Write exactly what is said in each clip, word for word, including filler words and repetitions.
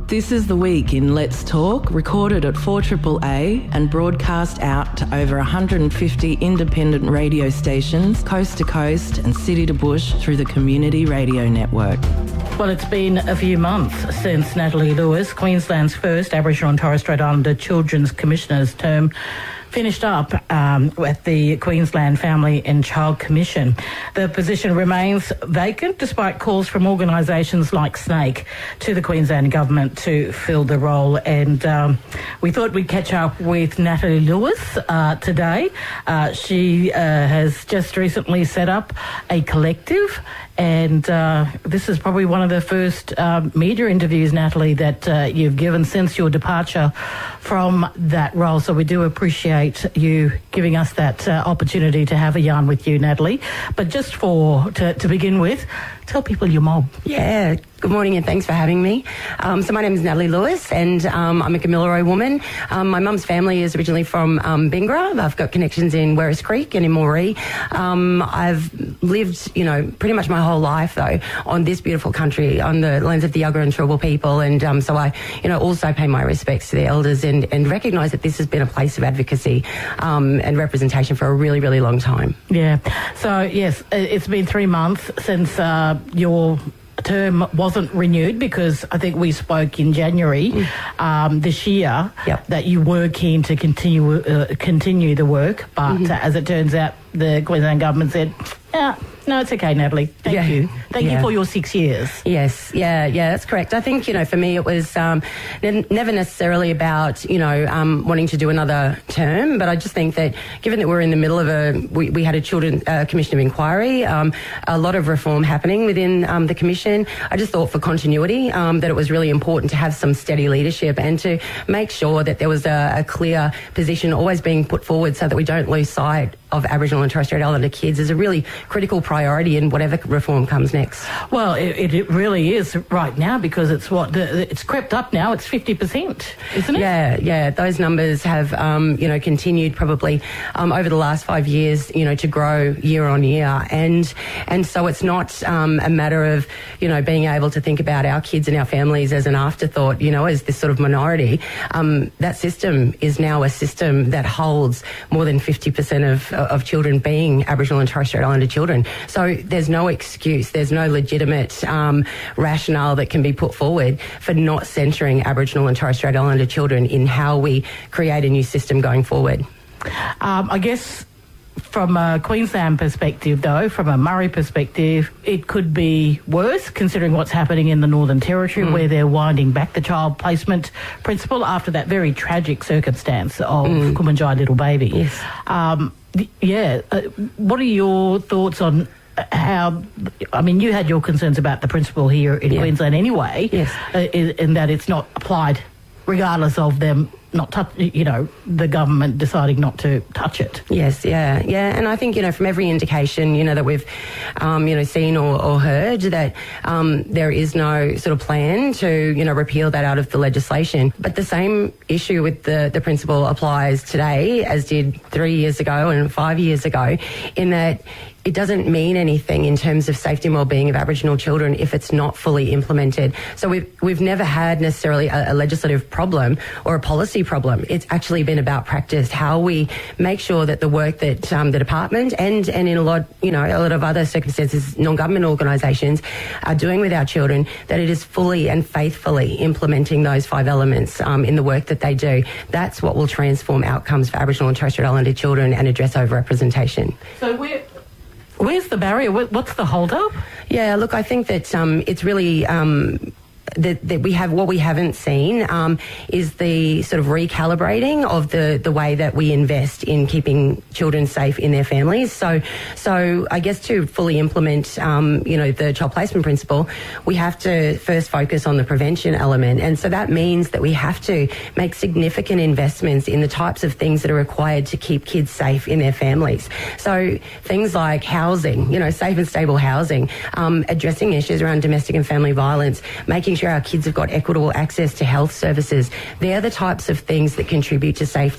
This is The Week in Let's Talk, recorded at four A A A and broadcast out to over one hundred fifty independent radio stations, coast to coast and city to bush through the Community Radio Network. Well, it's been a few months since Natalie Lewis, Queensland's first Aboriginal and Torres Strait Islander Children's Commissioner's term, finished up um, at the Queensland Family and Child Commission. The position remains vacant despite calls from organisations like SNAKE to the Queensland Government to fill the role. And um, we thought we'd catch up with Natalie Lewis uh, today. Uh, she uh, has just recently set up a collective, and uh, this is probably one of the first uh, media interviews, Natalie, that uh, you've given since your departure from that role. So we do appreciate you giving us that uh, opportunity to have a yarn with you, Natalie. But just for to, to begin with, tell people your mob. Yeah, good morning and thanks for having me. Um, so my name is Natalie Lewis and um, I'm a Kamilaroi woman. Um, my mum's family is originally from um, Bingra. I've got connections in Werris Creek and in Moree. Um, I've lived, you know, pretty much my whole life, though, on this beautiful country, on the lands of the Yagara and Turrbal people. And um, so I, you know, also pay my respects to the elders and, and recognise that this has been a place of advocacy um, and representation for a really, really long time. Yeah. So, yes, it's been three months since uh, your term wasn't renewed, because I think we spoke in January mm. um, this year yep. that you were keen to continue uh, continue the work, but mm-hmm. uh, as it turns out, the Queensland Government said, yeah, no, it's okay, Natalie. Thank yeah. you. Thank yeah. you for your six years. Yes, yeah, yeah, that's correct. I think, you know, for me it was um, ne- never necessarily about, you know, um, wanting to do another term, but I just think that given that we're in the middle of a, we, we had a Children uh, Commission of Inquiry, um, a lot of reform happening within um, the Commission, I just thought for continuity um, that it was really important to have some steady leadership and to make sure that there was a, a clear position always being put forward so that we don't lose sight of Aboriginal and Torres Strait Islander kids is a really critical priority in whatever reform comes next. Well, it, it really is right now, because it's what the, it's crept up now. It's fifty percent, isn't it? Yeah, yeah. Those numbers have, um, you know, continued probably um, over the last five years, you know, to grow year on year, and and so it's not um, a matter of, you know, being able to think about our kids and our families as an afterthought, you know, as this sort of minority. Um, that system is now a system that holds more than fifty percent of of children being Aboriginal and Torres Strait Islander children. So there's no excuse, there's no legitimate um, rationale that can be put forward for not centring Aboriginal and Torres Strait Islander children in how we create a new system going forward. Um, I guess from a Queensland perspective, though, from a Murray perspective, it could be worse, considering what's happening in the Northern Territory, mm. where they're winding back the child placement principle after that very tragic circumstance of mm. Kumanjai little baby. Yes. Um, yeah. Uh, what are your thoughts on how, I mean, you had your concerns about the principle here in yeah. Queensland anyway, yes. uh, in, in that it's not applied regardless of them not touch, you know, the government deciding not to touch it. Yes, yeah, yeah. And I think, you know, from every indication, you know, that we've, um, you know, seen or, or heard that um, there is no sort of plan to, you know, repeal that out of the legislation. But the same issue with the, the principle applies today as did three years ago and five years ago, in that it doesn't mean anything in terms of safety and well-being of Aboriginal children if it's not fully implemented. So we've, we've never had necessarily a, a legislative problem or a policy problem. It's actually been about practice, how we make sure that the work that um, the department and, and in a lot, you know, a lot of other circumstances, non-government organisations are doing with our children, that it is fully and faithfully implementing those five elements um, in the work that they do. That's what will transform outcomes for Aboriginal and Torres Strait Islander children and address over-representation. So we're... Where's the barrier? What's the hold-up? Yeah, look, I think that um, it's really... Um, That, that we have, what we haven't seen um, is the sort of recalibrating of the, the way that we invest in keeping children safe in their families. So, so I guess to fully implement, um, you know, the child placement principle, we have to first focus on the prevention element. And so that means that we have to make significant investments in the types of things that are required to keep kids safe in their families. So things like housing, you know, safe and stable housing, um, addressing issues around domestic and family violence, making sure our kids have got equitable access to health services. They're the types of things that contribute to safety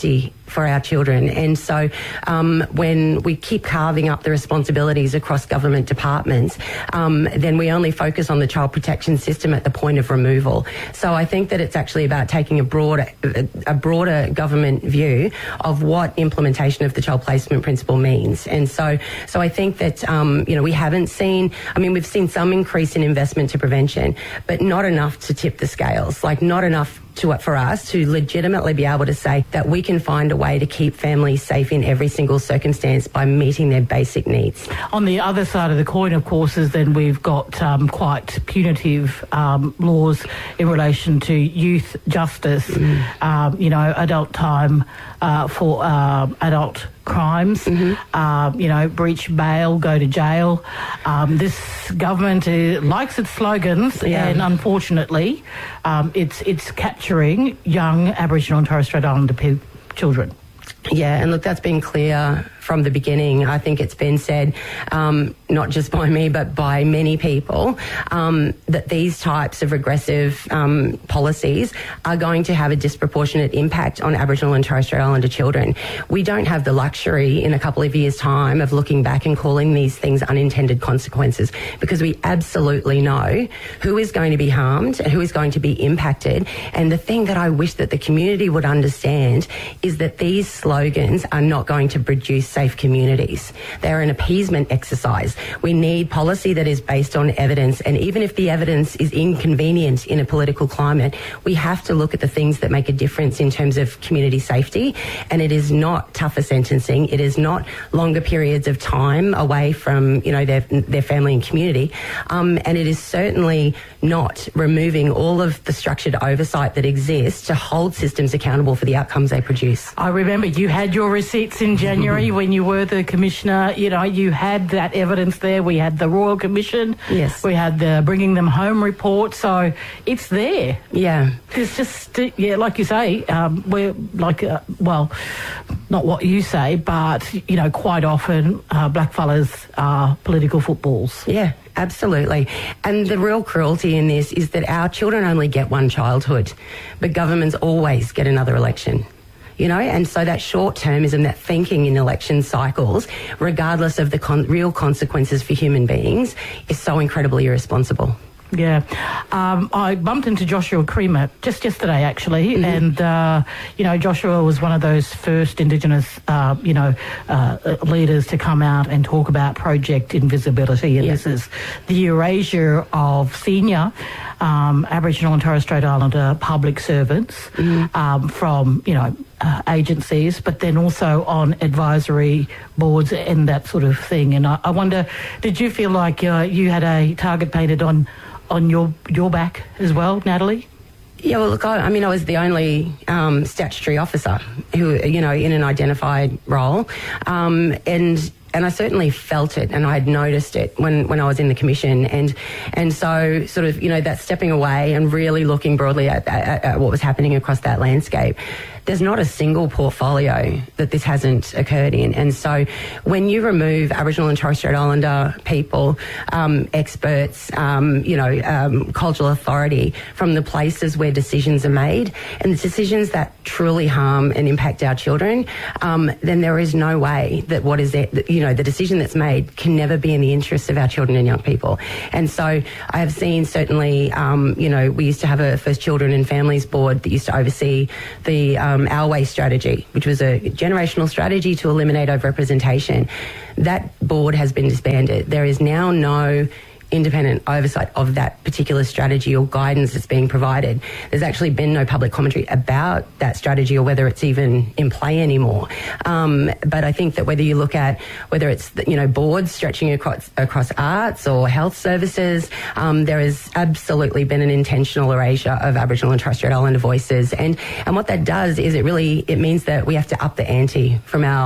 for our children. And so um, when we keep carving up the responsibilities across government departments, um, then we only focus on the child protection system at the point of removal. So I think that it's actually about taking a broader, a broader government view of what implementation of the child placement principle means. And so, so I think that, um, you know, we haven't seen, I mean, we've seen some increase in investment to prevention, but not enough to tip the scales, like not enough to for us to legitimately be able to say that we can find a way to keep families safe in every single circumstance by meeting their basic needs. On the other side of the coin, of course, is then we've got um, quite punitive um, laws in relation to youth justice, mm. um, you know, adult time uh, for uh, adult crimes, mm-hmm. um, you know, breach bail, go to jail. Um, this government uh, likes its slogans, yeah. and unfortunately, um, it's it's capturing young Aboriginal and Torres Strait Islander pe- children. Yeah, and look, that's been clear from the beginning. I think it's been said, um, not just by me, but by many people, um, that these types of regressive um, policies are going to have a disproportionate impact on Aboriginal and Torres Strait Islander children. We don't have the luxury in a couple of years' time of looking back and calling these things unintended consequences, because we absolutely know who is going to be harmed and who is going to be impacted. And the thing that I wish that the community would understand is that these slogans are not going to produce safe communities. They're an appeasement exercise. We need policy that is based on evidence, and even if the evidence is inconvenient in a political climate, we have to look at the things that make a difference in terms of community safety. And it is not tougher sentencing. It is not longer periods of time away from, you know, their their family and community. Um, and it is certainly not removing all of the structured oversight that exists to hold systems accountable for the outcomes they produce. I remember you had your receipts in January when you were the Commissioner. You know, you had that evidence there. We had the Royal Commission. Yes. We had the Bringing Them Home report. So it's there. Yeah. It's just, yeah, like you say, um, we're like, uh, well, not what you say, but, you know, quite often uh, blackfellas are political footballs. Yeah. Absolutely. And the real cruelty in this is that our children only get one childhood, but governments always get another election. You know, and so that short-termism, that thinking in election cycles, regardless of the con- real consequences for human beings, is so incredibly irresponsible. Yeah. Um, I bumped into Joshua Creamer just yesterday, actually, mm-hmm. and, uh, you know, Joshua was one of those first Indigenous, uh, you know, uh, leaders to come out and talk about Project Invisibility, and yeah. this is the erasure of senior um, Aboriginal and Torres Strait Islander public servants mm-hmm. um, from, you know, uh, agencies, but then also on advisory boards and that sort of thing. And I, I wonder, did you feel like uh, you had a target painted on on your your back as well, Natalie? Yeah, well, look, I, I mean, I was the only um, statutory officer who, you know, in an identified role, um, and and I certainly felt it, and I had noticed it when, when I was in the Commission, and and so sort of, you know, that stepping away and really looking broadly at, at, at what was happening across that landscape. There's not a single portfolio that this hasn't occurred in. And so when you remove Aboriginal and Torres Strait Islander people, um, experts, um, you know, um, cultural authority from the places where decisions are made, and the decisions that truly harm and impact our children, um, then there is no way that what is it, you know, the decision that's made can never be in the interests of our children and young people. And so I have seen certainly, um, you know, we used to have a First Children and Families Board that used to oversee the um, Our Way strategy, which was a generational strategy to eliminate overrepresentation. That board has been disbanded. There is now no independent oversight of that particular strategy or guidance that's being provided. There's actually been no public commentary about that strategy or whether it's even in play anymore. Um, but I think that whether you look at whether it's, you know, boards stretching across, across arts or health services, um, there has absolutely been an intentional erasure of Aboriginal and Torres Strait Islander voices. And, and what that does is it really, it means that we have to up the ante from our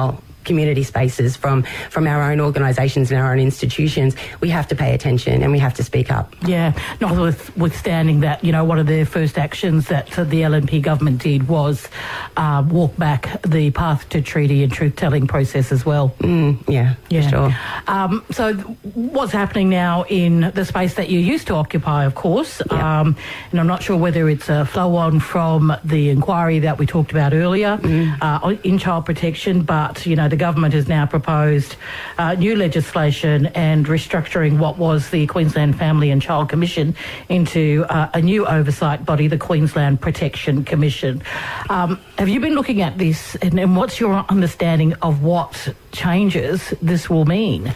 community spaces, from, from our own organisations and our own institutions, we have to pay attention and we have to speak up. Yeah, notwithstanding that, you know, one of the first actions that the L N P government did was uh, walk back the path to treaty and truth-telling process as well. Mm, yeah, yeah, for sure. Um, so what's happening now in the space that you used to occupy, of course, yeah. um, and I'm not sure whether it's a flow-on from the inquiry that we talked about earlier mm. uh, in child protection, but, you know, the government has now proposed uh, new legislation and restructuring what was the Queensland Family and Child Commission into uh, a new oversight body, the Queensland Protection Commission. Um, have you been looking at this, and, and what's your understanding of what changes this will mean?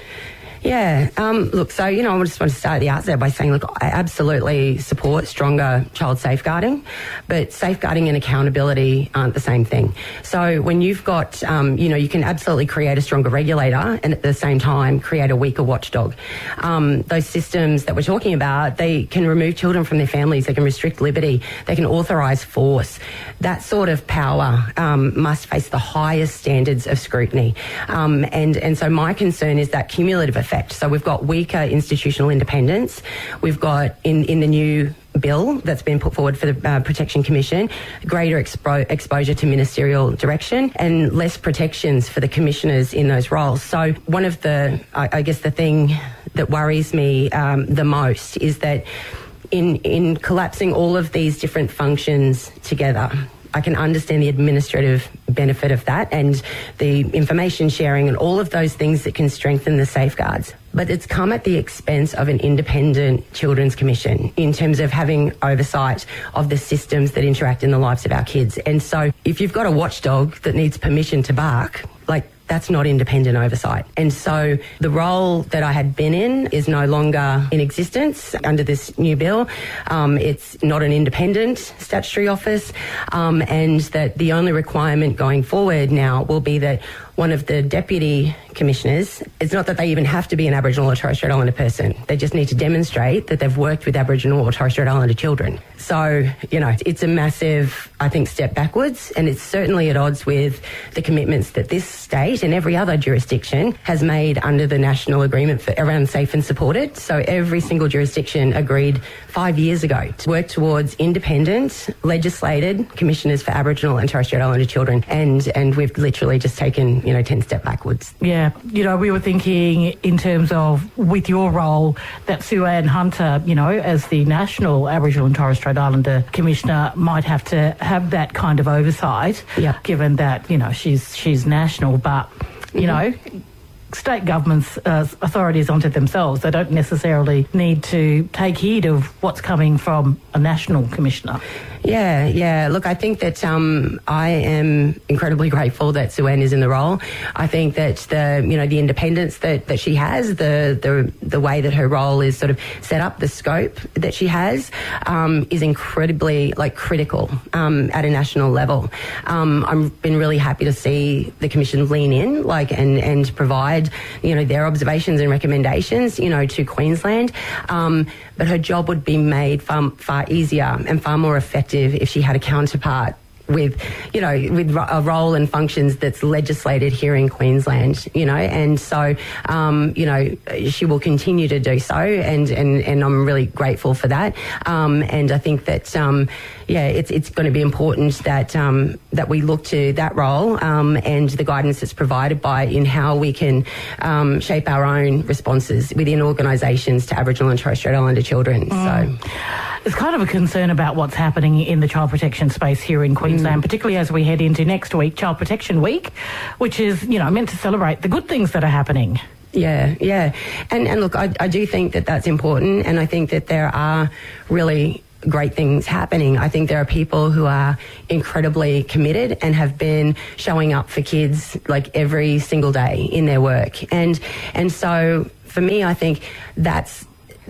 Yeah, um, look, so, you know, I just want to start at the outset by saying, look, I absolutely support stronger child safeguarding, but safeguarding and accountability aren't the same thing. So when you've got, um, you know, you can absolutely create a stronger regulator and at the same time create a weaker watchdog. Um, those systems that we're talking about, they can remove children from their families, they can restrict liberty, they can authorise force. That sort of power um, must face the highest standards of scrutiny. Um, and, and so my concern is that cumulative effect. So we've got weaker institutional independence. We've got in, in the new bill that's been put forward for the uh, Protection Commission, greater expo- exposure to ministerial direction and less protections for the commissioners in those roles. So one of the, I, I guess the thing that worries me um, the most is that in, in collapsing all of these different functions together, I can understand the administrative benefit of that and the information sharing and all of those things that can strengthen the safeguards. But it's come at the expense of an independent Children's Commission in terms of having oversight of the systems that interact in the lives of our kids. And so if you've got a watchdog that needs permission to bark, like, that's not independent oversight. And so the role that I had been in is no longer in existence under this new bill. Um, it's not an independent statutory office, um, and that the only requirement going forward now will be that one of the deputy commissioners, it's not that they even have to be an Aboriginal or Torres Strait Islander person. They just need to demonstrate that they've worked with Aboriginal or Torres Strait Islander children. So, you know, it's a massive, I think, step backwards, and it's certainly at odds with the commitments that this state and every other jurisdiction has made under the National Agreement for, around Safe and Supported. So every single jurisdiction agreed five years ago to work towards independent, legislated commissioners for Aboriginal and Torres Strait Islander children, and, and we've literally just taken, you know, ten step backwards. Yeah, you know, we were thinking in terms of, with your role, that Sue-Ann Hunter, you know, as the National Aboriginal and Torres Strait Islander Commissioner, might have to have that kind of oversight, yeah. given that, you know, she's she's national, but, you mm-hmm. know, state governments, uh, authorities onto themselves. They don't necessarily need to take heed of what's coming from a national commissioner. Yeah, yeah. Look, I think that um, I am incredibly grateful that Sue-Ann is in the role. I think that the, you know, the independence that, that she has, the, the the way that her role is sort of set up, the scope that she has, um, is incredibly, like, critical um, at a national level. Um, I've been really happy to see the Commission lean in, like, and, and provide, you know, their observations and recommendations, you know, to Queensland. Um, but her job would be made far, far easier and far more effective if she had a counterpart with, you know, with a role and functions that's legislated here in Queensland, you know, and so, um, you know, she will continue to do so, and, and, and I'm really grateful for that. Um, and I think that, um, yeah, it's it's going to be important that um, that we look to that role um, and the guidance that's provided by in how we can um, shape our own responses within organisations to Aboriginal and Torres Strait Islander children. Mm. So. There's kind of a concern about what's happening in the child protection space here in Queensland, mm. particularly as we head into next week, Child Protection Week, which is, you know, meant to celebrate the good things that are happening. Yeah, yeah. And, and look, I, I do think that that's important, and I think that there are really great things happening. I think there are people who are incredibly committed and have been showing up for kids like every single day in their work. And, and so for me, I think that's,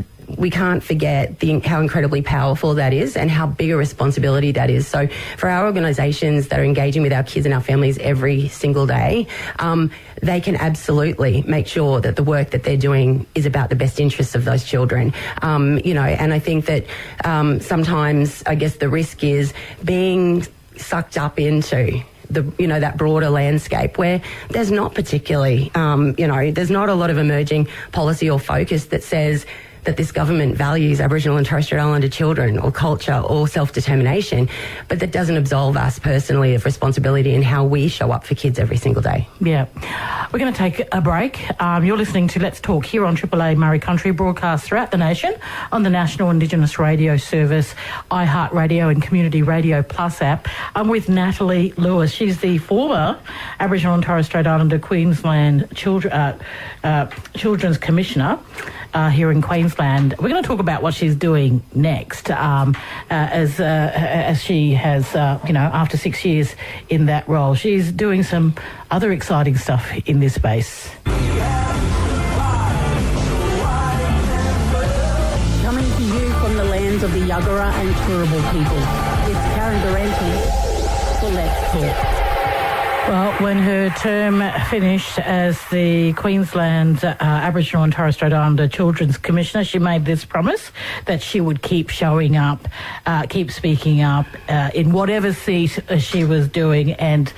we can't forget the, how incredibly powerful that is and how big a responsibility that is. So for our organisations that are engaging with our kids and our families every single day, um, they can absolutely make sure that the work that they're doing is about the best interests of those children. Um, you know, and I think that um, sometimes, I guess, the risk is being sucked up into the you know that broader landscape where there's not particularly um, you know there's not a lot of emerging policy or focus that says that this government values Aboriginal and Torres Strait Islander children or culture or self-determination, but that doesn't absolve us personally of responsibility in how we show up for kids every single day. Yeah. We're going to take a break. Um, you're listening to Let's Talk here on Triple A Murray Country, broadcast throughout the nation on the National Indigenous Radio Service, iHeartRadio and Community Radio Plus app. I'm with Natalie Lewis. She's the former Aboriginal and Torres Strait Islander Queensland Children, uh, uh, Children's Commissioner uh, here in Queensland. We're going to talk about what she's doing next, um, uh, as uh, as she has, uh, you know, after six years in that role. She's doing some other exciting stuff in this space. Coming to you from the lands of the Yuggera and Turrbal people, it's Karen Durante for Let's Talk. Well, when her term finished as the Queensland uh, Aboriginal and Torres Strait Islander Children's Commissioner, she made this promise that she would keep showing up, uh, keep speaking up uh, in whatever seat uh, she was doing, and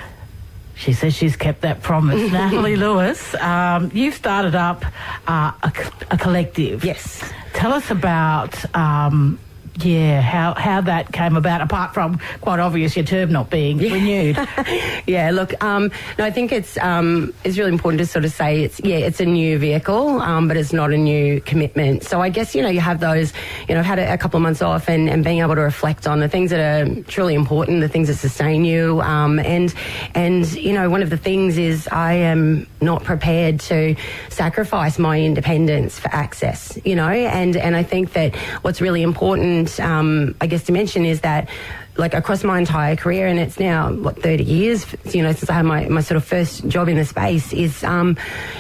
she says she's kept that promise. Natalie Lewis, um, you've started up uh, a, a collective. Yes. Tell us about... Um, Yeah, how how that came about, apart from, quite obvious, your term not being yeah. renewed. yeah, look, um, no, I think it's um, it's really important to sort of say it's, yeah, it's a new vehicle, um, but it's not a new commitment. So I guess, you know, you have those, you know, I've had a, a couple of months off and, and being able to reflect on the things that are truly important, the things that sustain you. Um, and, and, you know, one of the things is I am not prepared to sacrifice my independence for access, you know, and, and I think that what's really important Um, I guess to mention is that, like, across my entire career, and it's now what thirty years, you know, since I had my, my sort of first job in the space, is um,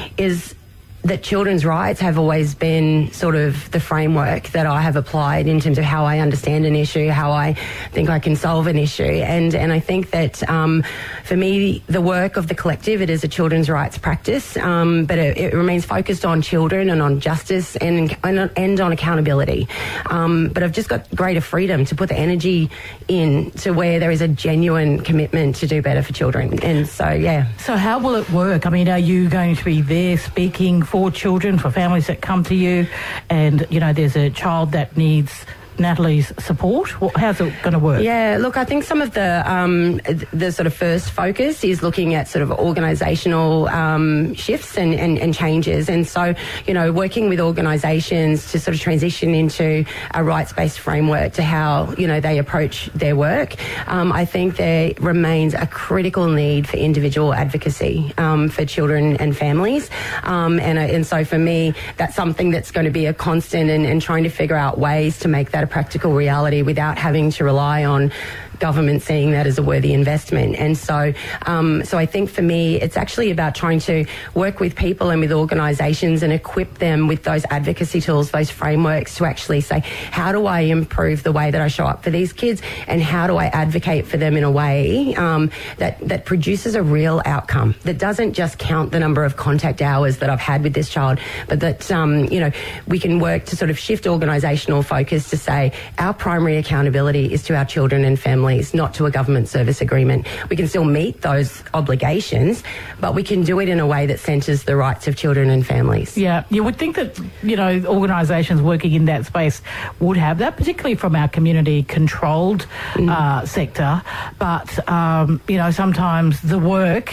is that children's rights have always been sort of the framework that I have applied in terms of how I understand an issue, how I think I can solve an issue. And and I think that um, for me, the work of the collective, it is a children's rights practice, um, but it, it remains focused on children and on justice and, and, and on accountability. Um, but I've just got greater freedom to put the energy in to where there is a genuine commitment to do better for children. And so, yeah. So how will it work? I mean, are you going to be there speaking for children, for families that come to you, and, you know, there's a child that needs Natalie's support? How's it going to work? Yeah, look, I think some of the um, the sort of first focus is looking at sort of organisational um, shifts and, and, and changes. And so, you know, working with organisations to sort of transition into a rights-based framework to how, you know, they approach their work. Um, I think there remains a critical need for individual advocacy um, for children and families. Um, and, and so for me, that's something that's going to be a constant, and, and trying to figure out ways to make that a practical reality without having to rely on government seeing that as a worthy investment. And so um, so I think for me, it's actually about trying to work with people and with organisations and equip them with those advocacy tools, those frameworks to actually say, how do I improve the way that I show up for these kids, and how do I advocate for them in a way um, that, that produces a real outcome, that doesn't just count the number of contact hours that I've had with this child, but that, um, you know, we can work to sort of shift organisational focus to say our primary accountability is to our children and families, not to a government service agreement. We can still meet those obligations, but we can do it in a way that centres the rights of children and families. Yeah, you would think that, you know, organisations working in that space would have that, particularly from our community-controlled mm. uh, sector. But, um, you know, sometimes the work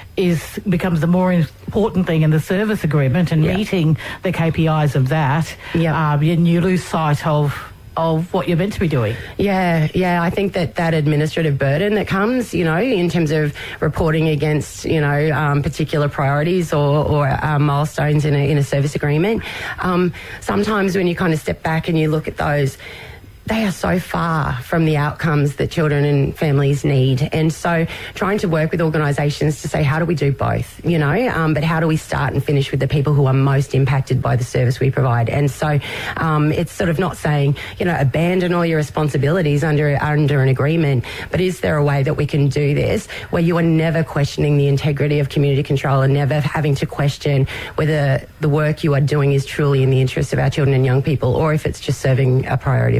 is becomes the more important thing in the service agreement, and yeah. meeting the K P Is of that, yeah. um, and you lose sight of of what you're meant to be doing. Yeah, yeah. I think that that administrative burden that comes, you know, in terms of reporting against, you know, um, particular priorities or, or uh, milestones in a, in a service agreement, um, sometimes when you kind of step back and you look at those, they are so far from the outcomes that children and families need. And so trying to work with organisations to say, how do we do both, you know, um, but how do we start and finish with the people who are most impacted by the service we provide? And so um, it's sort of not saying, you know, abandon all your responsibilities under, under an agreement, but is there a way that we can do this where you are never questioning the integrity of community control and never having to question whether the work you are doing is truly in the interests of our children and young people, or if it's just serving a priority of government?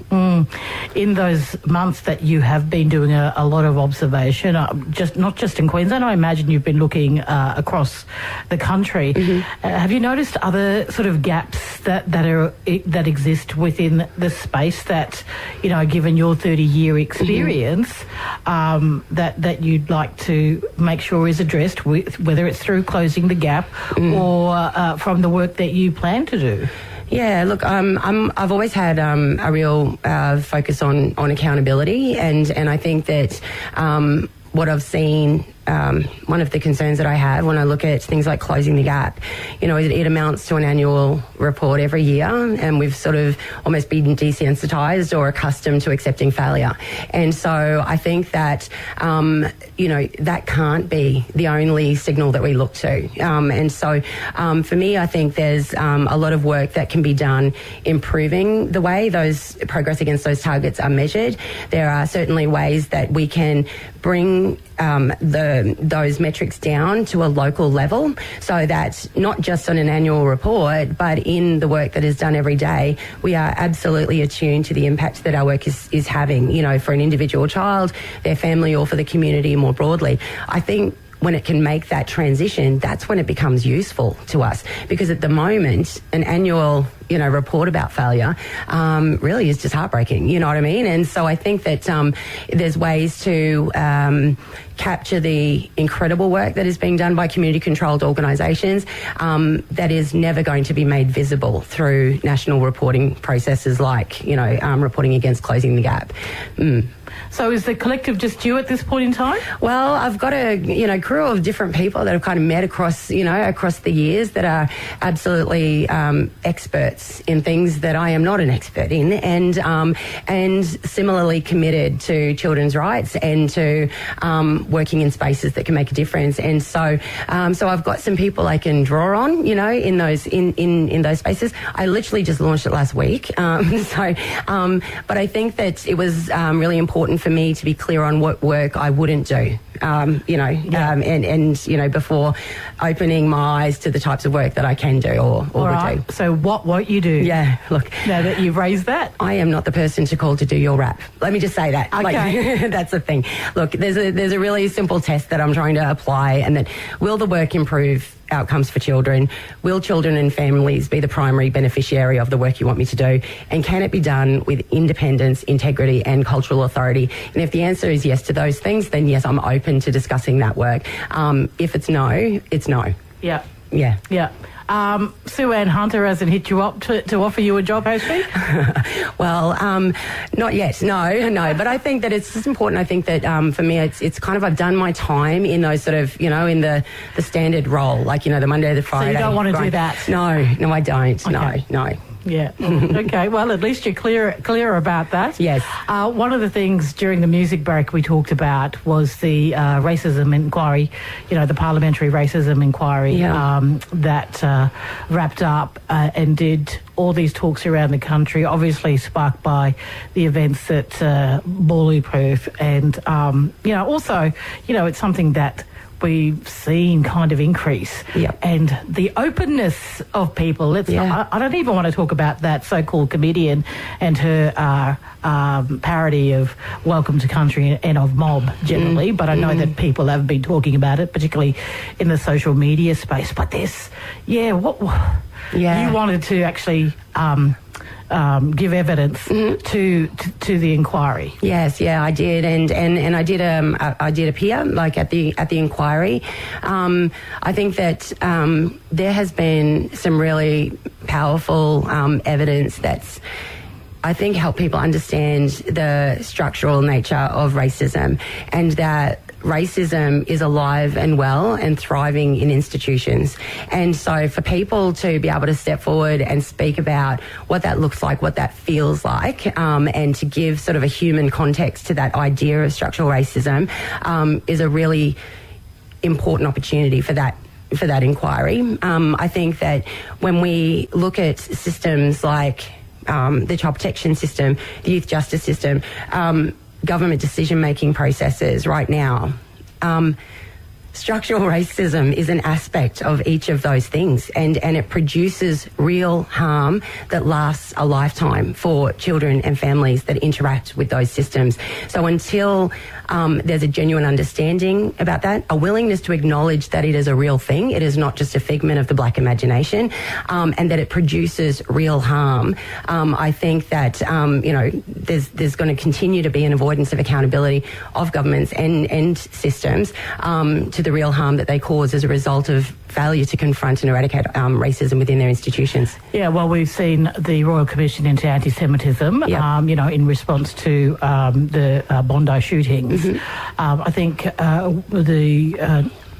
Mm. In those months that you have been doing a, a lot of observation, uh, just not just in Queensland, I imagine you've been looking uh, across the country. Mm-hmm. Uh, have you noticed other sort of gaps that, that are that exist within the space that, you know, given your thirty-year experience, mm-hmm. um, that that you'd like to make sure is addressed, with, whether it's through closing the gap mm. or uh, from the work that you plan to do? Yeah, look, um, I'm, I've always had um, a real uh, focus on, on accountability, and, and I think that um, what I've seen, um, one of the concerns that I have when I look at things like closing the gap, you know, it, it amounts to an annual report every year, and we've sort of almost been desensitised or accustomed to accepting failure. And so I think that, um, you know, that can't be the only signal that we look to. Um, and so um, for me, I think there's um, a lot of work that can be done improving the way those progress against those targets are measured. There are certainly ways that we can bring um, the those metrics down to a local level, so that not just on an annual report, but in the work that is done every day, we are absolutely attuned to the impact that our work is, is having, you know, for an individual child, their family, or for the community more broadly. I think when it can make that transition, that's when it becomes useful to us. Because at the moment, an annual, you know, report about failure um, really is just heartbreaking, you know what I mean? And so I think that um, there's ways to um, capture the incredible work that is being done by community-controlled organisations um, that is never going to be made visible through national reporting processes like, you know, um, reporting against closing the gap. Mm. So is the collective just you at this point in time? Well, I've got a, you know, crew of different people that have kind of met across, you know, across the years that are absolutely um, experts in things that I am not an expert in, and um, and similarly committed to children's rights and to um, working in spaces that can make a difference. And so, um, so I've got some people I can draw on, you know, in those in, in, in those spaces. I literally just launched it last week. Um, so, um, but I think that it was um, really important for me to be clear on what work I wouldn't do, um, you know, yeah. um, and, and, you know, before opening my eyes to the types of work that I can do or, or would right. do. So what won't you do? Yeah, look. Now that you've raised that. I am not the person to call to do your rap. Let me just say that. Okay. Like, that's the thing. Look, there's a, there's a really simple test that I'm trying to apply, and that will the work improve outcomes for children? Will children and families be the primary beneficiary of the work you want me to do? And can it be done with independence, integrity and cultural authority? And if the answer is yes to those things, then yes, I'm open to discussing that work. Um, if it's no, it's no. Yeah. Yeah. Yeah. Um, Sue Ann Hunter hasn't hit you up to, to offer you a job, has she? Well, um, not yet. No, no. But I think that it's just important. I think that um, for me, it's it's kind of, I've done my time in those sort of, you know, in the, the standard role, like, you know, the Monday, the Friday. So you don't want to grind. do that? No, no, I don't. Okay. No, no. Yeah. Okay. Well, at least you're clear clear about that. Yes. Uh, one of the things during the music break we talked about was the uh, racism inquiry, you know, the parliamentary racism inquiry yeah. um, that uh, wrapped up uh, and did all these talks around the country, obviously sparked by the events at uh, Bawley Perth. And, um, you know, also, you know, it's something that we've seen kind of increase. Yep. And the openness of people. Let's yeah. not, I, I don't even want to talk about that so-called comedian and her uh, um, parody of Welcome to Country and of Mob generally, mm. but I know mm. that people have been talking about it, particularly in the social media space. But this, yeah, what yeah. you wanted to actually um, Um, give evidence mm-hmm. to, to to the inquiry. Yes, yeah, I did, and and and I did um I, I did appear like at the at the inquiry. Um, I think that um, there has been some really powerful um, evidence that's, I think, helped people understand the structural nature of racism, and that racism is alive and well and thriving in institutions. And so for people to be able to step forward and speak about what that looks like, what that feels like, um, and to give sort of a human context to that idea of structural racism um, is a really important opportunity for that for that inquiry. Um, I think that when we look at systems like um, the child protection system, the youth justice system, um, government decision-making processes right now, um, structural racism is an aspect of each of those things, and, and it produces real harm that lasts a lifetime for children and families that interact with those systems. So until um, there's a genuine understanding about that, a willingness to acknowledge that it is a real thing, it is not just a figment of the black imagination, um, and that it produces real harm, um, I think that, um, you know, there's, there's going to continue to be an avoidance of accountability of governments and, and systems um, to the real harm that they cause as a result of failure to confront and eradicate um, racism within their institutions. Yeah, well, we've seen the Royal Commission into Anti-Semitism, Yep. um, you know, in response to um, the uh, Bondi shootings. Mm-hmm. Um, I think uh, the... Uh,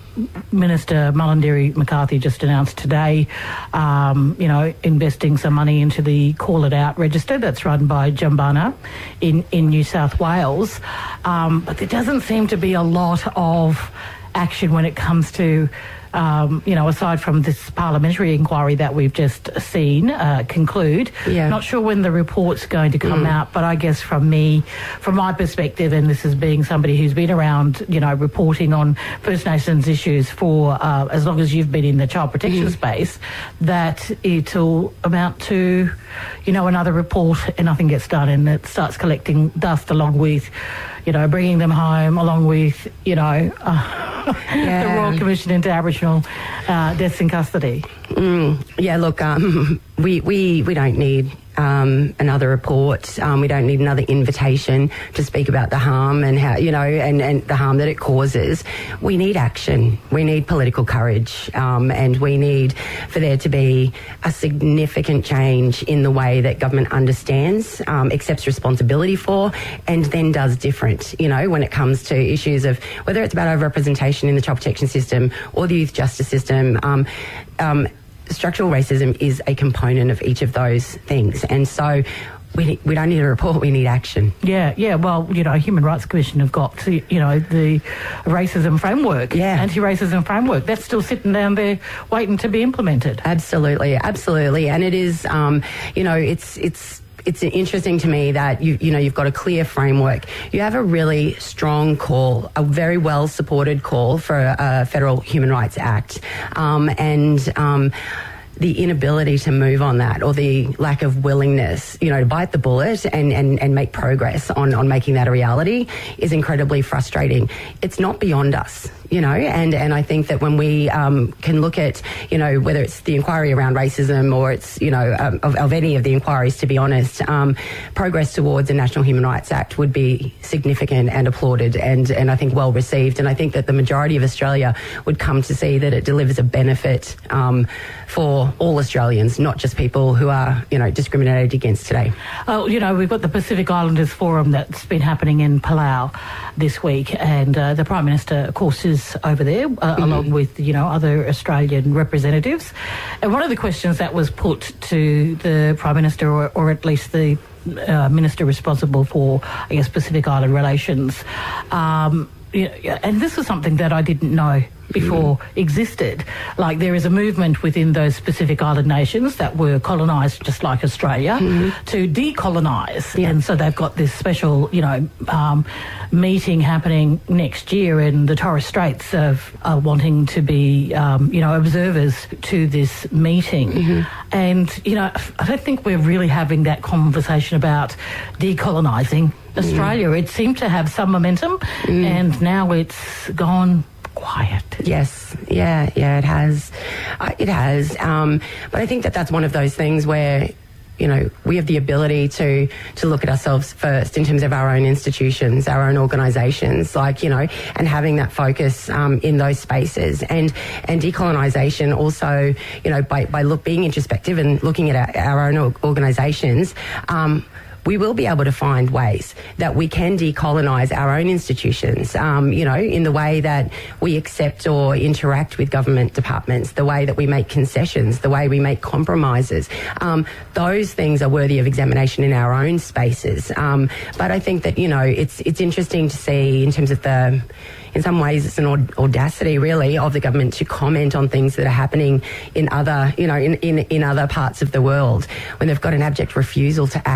Minister Mullenderi McCarthy just announced today, um, you know, investing some money into the Call It Out register that's run by Jumbana in, in New South Wales. Um, but there doesn't seem to be a lot of action when it comes to, um, you know, aside from this parliamentary inquiry that we've just seen uh, conclude. Yeah. Not sure when the report's going to come mm. out, but I guess from me, from my perspective, and this is being somebody who's been around, you know, reporting on First Nations issues for uh, as long as you've been in the child protection mm. space, that it'll amount to, you know, another report and nothing gets done, and it starts collecting dust along with, you know, bringing them home, along with, you know, uh, yeah. the Royal Commission into Aboriginal uh, deaths in custody. Mm, yeah, look, um, we, we, we don't need um, another report. Um, we don't need another invitation to speak about the harm and how, you know, and, and the harm that it causes. We need action. We need political courage. Um, and we need for there to be a significant change in the way that government understands, um, accepts responsibility for, and then does different, you know, when it comes to issues of whether it's about overrepresentation in the child protection system or the youth justice system. Um, um, structural racism is a component of each of those things. And so we we don't need a report, we need action. Yeah, yeah. Well, you know, Human Rights Commission have got, you know, the racism framework, yeah. anti-racism framework. That's still sitting down there waiting to be implemented. Absolutely, absolutely. And it is, um, you know, it's it's... It's interesting to me that you you know you've got a clear framework. You have a really strong call, a very well supported call for a Federal Human Rights Act, um, and um, the inability to move on that, or the lack of willingness, you know, to bite the bullet and, and, and make progress on, on making that a reality is incredibly frustrating. It's not beyond us, you know, and, and I think that when we um, can look at, you know, whether it's the inquiry around racism or it's, you know, um, of, of any of the inquiries, to be honest, um, progress towards a National Human Rights Act would be significant and applauded and, and I think well received. And I think that the majority of Australia would come to see that it delivers a benefit um, for all Australians, not just people who are, you know, discriminated against today. Oh, you know, we've got the Pacific Islanders Forum that's been happening in Palau this week, and uh, the Prime Minister, of course, is over there, uh, mm-hmm. along with, you know, other Australian representatives. And one of the questions that was put to the Prime Minister, or, or at least the uh, Minister responsible for, I guess, Pacific Island relations, um, you know, and this was something that I didn't know before mm. existed. Like, there is a movement within those Pacific Island nations that were colonised just like Australia mm. to decolonise. Yeah. And so they've got this special, you know, um, meeting happening next year, and the Torres Straits of, are wanting to be, um, you know, observers to this meeting. Mm-hmm. And, you know, I don't think we're really having that conversation about decolonising Australia. Mm. It seemed to have some momentum, mm. and now it's gone quiet. Yes, yeah, yeah, it has. Uh, it has. Um, but I think that that's one of those things where, you know, we have the ability to to look at ourselves first in terms of our own institutions, our own organisations, like, you know, and having that focus um, in those spaces. And and decolonisation also, you know, by, by look, being introspective and looking at our, our own organisations, um, we will be able to find ways that we can decolonise our own institutions, um, you know, in the way that we accept or interact with government departments, the way that we make concessions, the way we make compromises. Um, those things are worthy of examination in our own spaces. Um, but I think that, you know, it's it's interesting to see in terms of the... In some ways, it's an audacity, really, of the government to comment on things that are happening in other, you know, in, in, in other parts of the world when they've got an abject refusal to act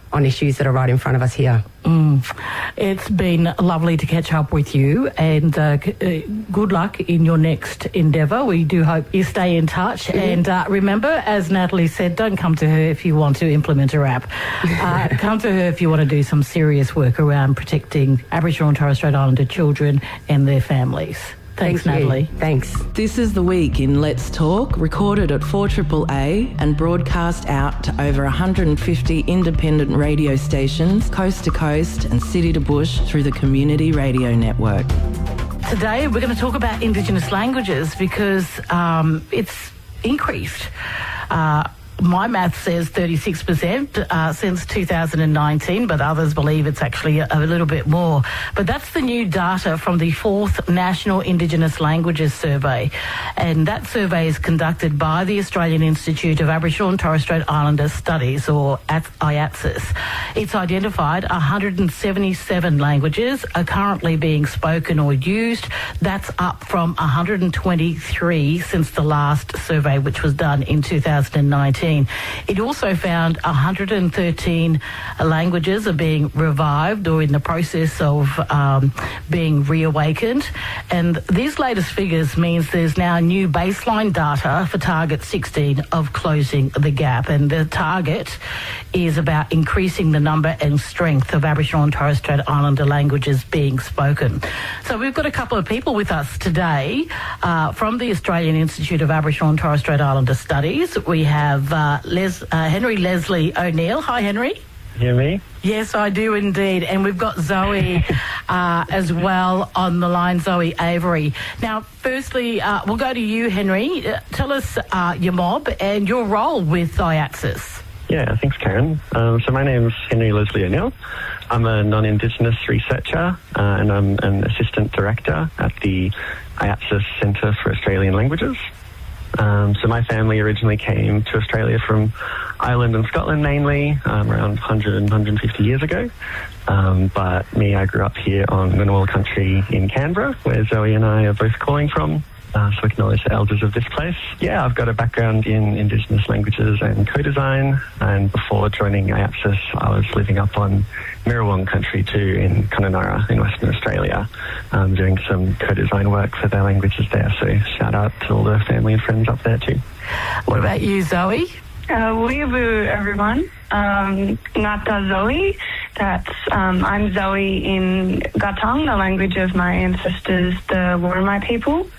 on issues that are right in front of us here. Mm. It's been lovely to catch up with you, and uh, c- uh, good luck in your next endeavour. We do hope you stay in touch. Mm-hmm. And uh, remember, as Natalie said, don't come to her if you want to implement a rap. Uh, come to her if you want to do some serious work around protecting Aboriginal and Torres Strait Islander children and their families. Thanks, Thank Natalie. You. Thanks. This is The Week in Let's Talk, recorded at four A A A and broadcast out to over one hundred fifty independent radio stations, coast to coast and city to bush through the Community Radio Network. Today we're going to talk about Indigenous languages because um, it's increased. Uh, My math says thirty-six percent uh, since two thousand nineteen, but others believe it's actually a, a little bit more. But that's the new data from the fourth National Indigenous Languages Survey. And that survey is conducted by the Australian Institute of Aboriginal and Torres Strait Islander Studies, or I A T S I S. It's identified one hundred seventy-seven languages are currently being spoken or used. That's up from one hundred twenty-three since the last survey, which was done in two thousand nineteen. It also found one hundred thirteen languages are being revived or in the process of um, being reawakened. And these latest figures means there's now new baseline data for Target sixteen of closing the gap. And the target is about increasing the number and strength of Aboriginal and Torres Strait Islander languages being spoken. So we've got a couple of people with us today uh, from the Australian Institute of Aboriginal and Torres Strait Islander Studies. We have Uh, Les, uh, Henry Leslie O'Neill. Hi, Henry. Hear me? Yes, I do indeed. And we've got Zoe uh, as well on the line, Zoe Avery. Now, firstly, uh, we'll go to you, Henry. Uh, tell us uh, your mob and your role with I A T S I S. Yeah, thanks, Karen. Um, so my name's Henry Leslie O'Neill. I'm a non-Indigenous researcher uh, and I'm an assistant director at the I A T S I S Centre for Australian Languages. Um, so my family originally came to Australia from Ireland and Scotland mainly, um, around one hundred and one hundred fifty years ago. Um, but me, I grew up here on Ngunnawal country in Canberra, where Zoe and I are both calling from. Uh, so acknowledge the elders of this place. Yeah, I've got a background in Indigenous languages and co-design, and before joining I A T S I S, I was living up on Mirrawong country too in Connemara in Western Australia, um, doing some co-design work for their languages there. So shout out to all the family and friends up there too. What about you, Zoe? Uh, Weeaboo, everyone. Um, Ngata Zoe. That's um, I'm Zoe in Gatang, the language of my ancestors, the Worimi people.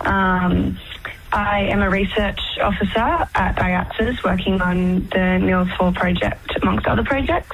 Um, I am a research officer at I A T S I S working on the Nils four project, amongst other projects.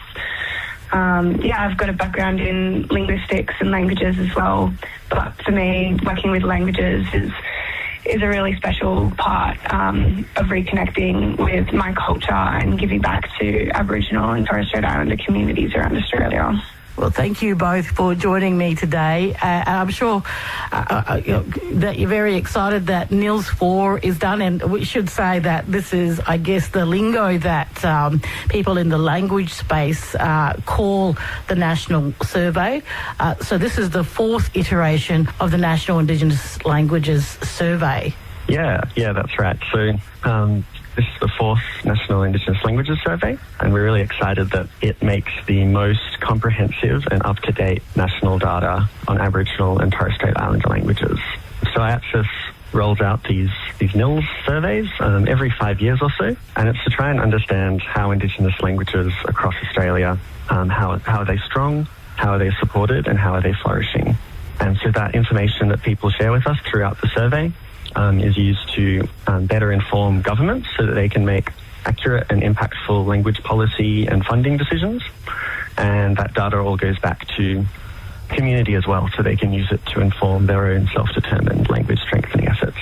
Um, yeah, I've got a background in linguistics and languages as well, but for me, working with languages is is a really special part um, of reconnecting with my culture and giving back to Aboriginal and Torres Strait Islander communities around Australia. Well, thank you both for joining me today. Uh, I'm sure uh, uh, you know, that you're very excited that Nils four is done, and we should say that this is, I guess, the lingo that um, people in the language space uh, call the National Survey. Uh, so this is the fourth iteration of the National Indigenous Languages Survey. Yeah, yeah, that's right. So um, this is the fourth National Indigenous Languages Survey, and we're really excited that it makes the most comprehensive and up-to-date national data on Aboriginal and Torres Strait Islander languages. So I A T S I S rolls out these, these N I L S surveys um, every five years or so, and it's to try and understand how Indigenous languages across Australia, um, how, how are they strong, how are they supported, and how are they flourishing. And so that information that people share with us throughout the survey Um, is used to um, better inform governments so that they can make accurate and impactful language policy and funding decisions. And that data all goes back to community as well, so they can use it to inform their own self-determined language strengthening efforts.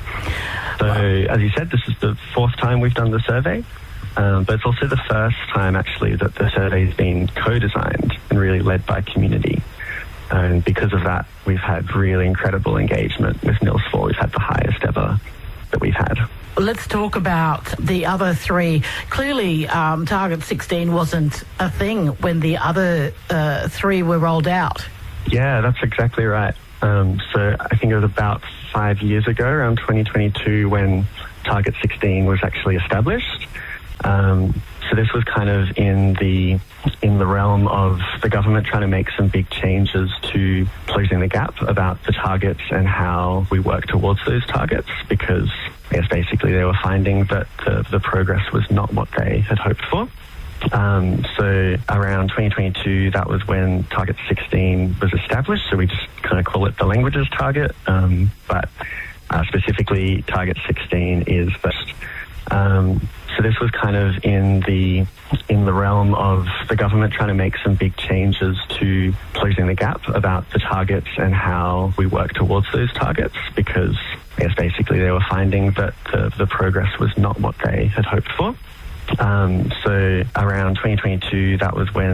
So, as you said, this is the fourth time we've done the survey, um, but it's also the first time actually that the survey has been co-designed and really led by community. And because of that, we've had really incredible engagement with N I L S four. We've had the highest ever that we've had. Let's talk about the other three. Clearly, um, Target sixteen wasn't a thing when the other uh, three were rolled out. Yeah, that's exactly right. Um, so I think it was about five years ago, around twenty twenty-two, when Target sixteen was actually established. Um, so this was kind of in the in the realm of the government trying to make some big changes to closing the gap about the targets and how we work towards those targets, because I guess basically they were finding that the, the progress was not what they had hoped for. Um, so around twenty twenty-two, that was when Target sixteen was established. So we just kind of call it the languages target. Um, but uh, specifically, Target sixteen is that. Um, so this was kind of in the in the realm of the government trying to make some big changes to closing the gap about the targets and how we work towards those targets, because I guess basically they were finding that the, the progress was not what they had hoped for. Um, so around twenty twenty-two, that was when